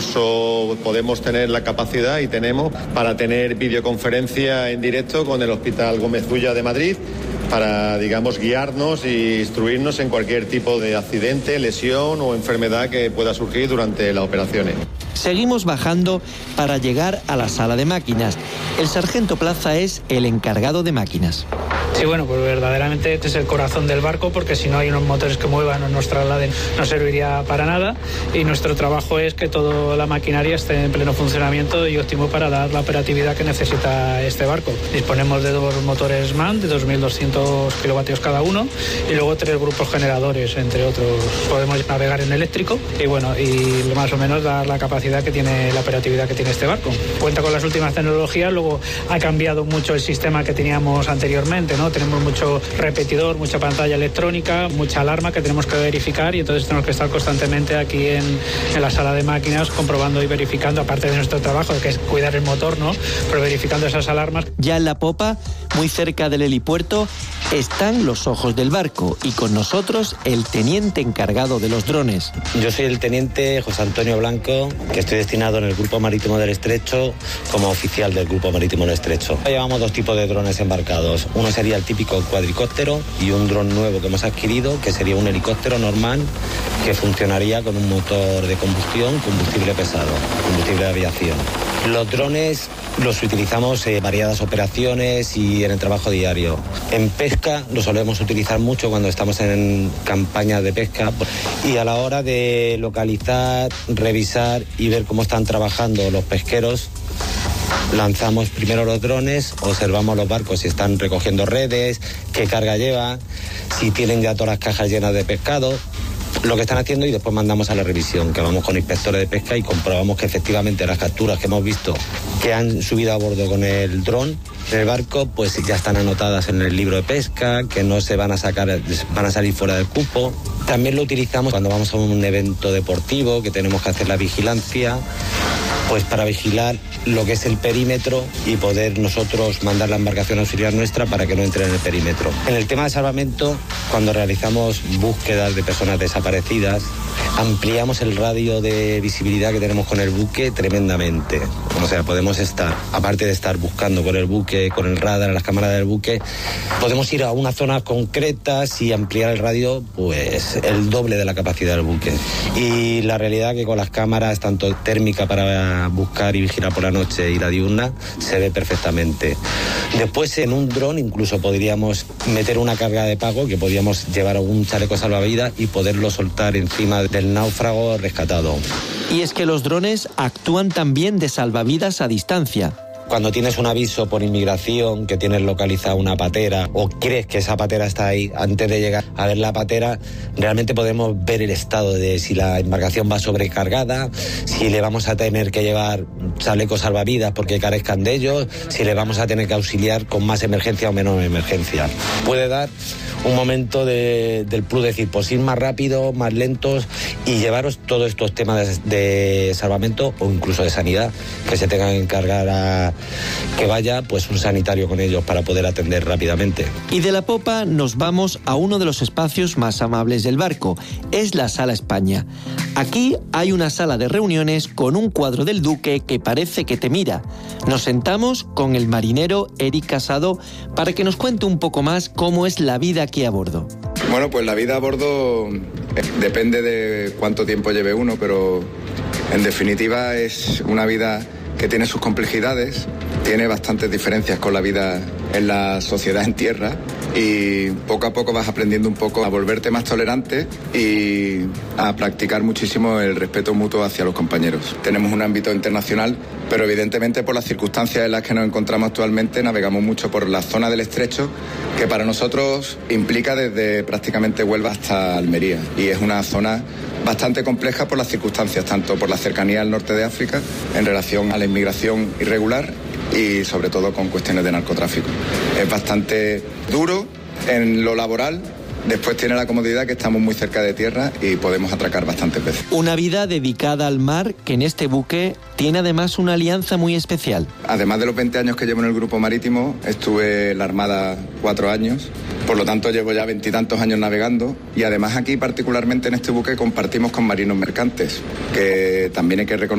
Incluso podemos tener la capacidad, y tenemos, para tener videoconferencia en directo con el Hospital Gómez Ulla de Madrid, para, digamos, guiarnos e instruirnos en cualquier tipo de accidente, lesión o enfermedad que pueda surgir durante las operaciones. Seguimos bajando para llegar a la sala de máquinas. El sargento Plaza es el encargado de máquinas. Sí, bueno, pues verdaderamente este es el corazón del barco, porque si no hay unos motores que muevan o nos trasladen no serviría para nada, y nuestro trabajo es que toda la maquinaria esté en pleno funcionamiento y óptimo para dar la operatividad que necesita este barco. Disponemos de 2 motores MAN de 2.200 kilovatios cada uno y luego 3 grupos generadores, entre otros. Podemos navegar en eléctrico y bueno, y más o menos dar la capacidad que tiene, la operatividad que tiene este barco. Cuenta con las últimas tecnologías, luego ha cambiado mucho el sistema que teníamos anteriormente, ¿no? Tenemos mucho repetidor, mucha pantalla electrónica, mucha alarma que tenemos que verificar, y entonces tenemos que estar constantemente aquí en la sala de máquinas comprobando y verificando, aparte de nuestro trabajo, que es cuidar el motor, ¿no? Pero verificando esas alarmas. Ya en la popa, muy cerca del helipuerto, están los ojos del barco y con nosotros el teniente encargado de los drones. Yo soy el teniente José Antonio Blanco, que estoy destinado en el Grupo Marítimo del Estrecho como oficial del Grupo Marítimo del Estrecho. Llevamos 2 tipos de drones embarcados. Uno sería el típico cuadricóptero y un dron nuevo que hemos adquirido, que sería un helicóptero normal que funcionaría con un motor de combustión, combustible pesado, combustible de aviación. Los drones los utilizamos en variadas operaciones y en el trabajo diario. En pesca los solemos utilizar mucho cuando estamos en campañas de pesca, y a la hora de localizar, revisar y ver cómo están trabajando los pesqueros, lanzamos primero los drones, observamos los barcos si están recogiendo redes, qué carga lleva, si tienen ya todas las cajas llenas de pescado, lo que están haciendo, y después mandamos a la revisión, que vamos con inspectores de pesca y comprobamos que efectivamente las capturas que hemos visto que han subido a bordo con el dron en el barco, pues ya están anotadas en el libro de pesca, que no se van a sacar, van a salir fuera del cupo. También lo utilizamos cuando vamos a un evento deportivo, que tenemos que hacer la vigilancia, pues para vigilar lo que es el perímetro y poder nosotros mandar la embarcación auxiliar nuestra para que no entre en el perímetro. En el tema de salvamento, cuando realizamos búsquedas de personas desaparecidas, ampliamos el radio de visibilidad que tenemos con el buque tremendamente. O sea, podemos estar, aparte de estar buscando con el buque, con el radar, las cámaras del buque, podemos ir a una zona concreta y ampliar el radio, pues el doble de la capacidad del buque. Y la realidad que con las cámaras, tanto térmica para buscar y vigilar por la noche y la diurna, se ve perfectamente. Después, en un dron incluso podríamos meter una carga de pago, que podríamos llevar un chaleco salvavidas y poderlo soltar encima del náufrago rescatado. Y es que los drones actúan también de salvavidas a distancia. Cuando tienes un aviso por inmigración, que tienes localizada una patera o crees que esa patera está ahí, antes de llegar a ver la patera, realmente podemos ver el estado de si la embarcación va sobrecargada, si le vamos a tener que llevar chalecos salvavidas porque carezcan de ellos, si le vamos a tener que auxiliar con más emergencia o menos emergencia. Puede dar un momento del plus, decir, pues ir más rápido, más lentos y llevaros todos estos temas de salvamento o incluso de sanidad, que se tengan que encargar a que vaya pues un sanitario con ellos para poder atender rápidamente. Y de la popa nos vamos a uno de los espacios más amables del barco, es la Sala España. Aquí hay una sala de reuniones con un cuadro del duque que parece que te mira. Nos sentamos con el marinero Eric Casado para que nos cuente un poco más cómo es la vida aquí a bordo. Bueno, pues la vida a bordo depende de cuánto tiempo lleve uno, pero en definitiva es una vida que tiene sus complejidades, tiene bastantes diferencias con la vida en la sociedad en tierra, y poco a poco vas aprendiendo un poco a volverte más tolerante y a practicar muchísimo el respeto mutuo hacia los compañeros. Tenemos un ámbito internacional, pero evidentemente por las circunstancias en las que nos encontramos actualmente navegamos mucho por la zona del estrecho, que para nosotros implica desde prácticamente Huelva hasta Almería, y es una zona bastante compleja por las circunstancias, tanto por la cercanía al norte de África en relación a la inmigración irregular y sobre todo con cuestiones de narcotráfico. Es bastante duro en lo laboral. Después tiene la comodidad que estamos muy cerca de tierra y podemos atracar bastantes veces. Una vida dedicada al mar que en este buque tiene además una alianza muy especial. Además de los 20 años que llevo en el Grupo Marítimo, estuve en la Armada 4 años, por lo tanto llevo ya 20 y tantos años navegando, y además aquí particularmente en este buque compartimos con marinos mercantes, que también hay que reconocer